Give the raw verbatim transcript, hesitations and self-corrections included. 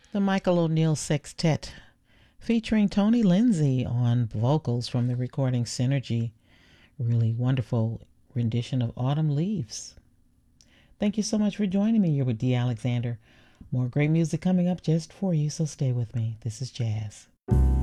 The Michael O'Neill Sextet featuring Tony Lindsay on vocals from the recording Synergy. Really wonderful rendition of Autumn Leaves. Thank you so much for joining me. You're with Dee Alexander. More great music coming up just for you, so stay with me. This is Jazz.